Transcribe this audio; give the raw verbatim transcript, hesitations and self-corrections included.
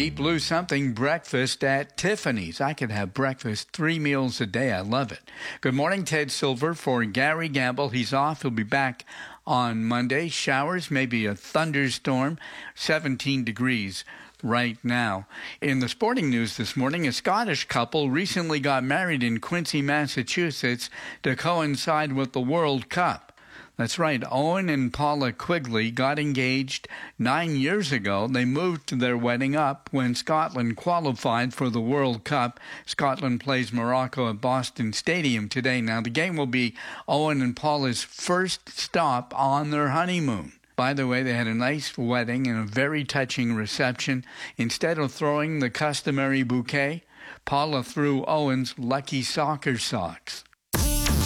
Deep Blue Something breakfast at Tiffany's. I could have breakfast three meals a day. I love it. Good morning, Ted Silver for Gary Gamble. He's off. He'll be back on Monday. Showers, maybe a thunderstorm, seventeen degrees right now. In the sporting news this morning, a Scottish couple recently got married in Quincy, Massachusetts to coincide with the World Cup. That's right. Owen and Paula Quigley got engaged nine years ago. They moved their wedding up when Scotland qualified for the World Cup. Scotland plays Morocco at Boston Stadium today. Now, the game will be Owen and Paula's first stop on their honeymoon. By the way, they had a nice wedding and a very touching reception. Instead of throwing the customary bouquet, Paula threw Owen's lucky soccer socks.